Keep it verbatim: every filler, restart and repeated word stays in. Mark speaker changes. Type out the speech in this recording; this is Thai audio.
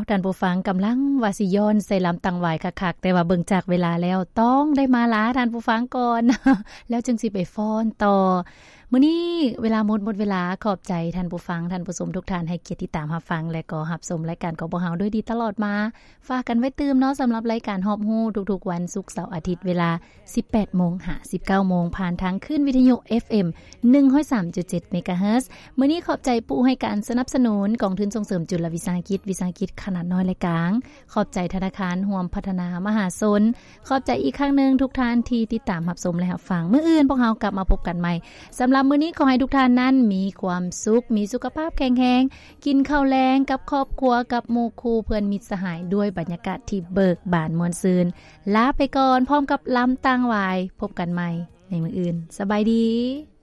Speaker 1: ท่านผู้ฟังกำลังว่าสิย้อนใส่ลำตังหวายคักๆแต่ว่าเบิ่งจากเวลาแล้วต้องได้มาลาท่านผู้ฟังก่อน แล้วจึงสิไปฟ้อนต่อมื้อนี้เวลาหมดหมดเวลาขอบใจท่านผู้ฟังท่านผู้ชมทุกท่านให้เกียรติติดตามรับฟังและก็รับชมรายการของพวกเฮาด้วยดีตลอดมาฝากกันไว้ตื่มเนาะสำหรับรายการฮอบฮู้ทุกๆวันศุกร์เสาร์อาทิตย์เวลา สิบแปดโมง ถึงสิบเก้าโมงผ่านทางคลื่นวิทยุ เอฟ เอ็ม หนึ่งศูนย์สามจุดเจ็ด เมกะเฮิรตซ์มื้อนี้ขอบใจผู้ให้การสนับสนุนกองทุนส่งเสริมจุลวิสาหกิจวิสาหกิจขนาดน้อยและกลางขอบใจธนาคารร่วมพัฒนามหาชนขอบใจอีกครั้งนึงทุกท่านที่ติดตามรับชมและรับฟังมื้ออื่นพวกเฮากลับมาพบกันใหม่สำหรับมื้อนี้ขอให้ทุกท่านนั้นมีความสุขมีสุขภาพแข็งแรงกินข้าวแลงกับครอบครัวกับหมู่คู่เพื่อนมิตรสหายด้วยบรรยากาศที่เบิกบานม่วนซื่นลาไปก่อนพร้อมกับลำต่างวายพบกันใหม่ในมื้ออื่นสบายดี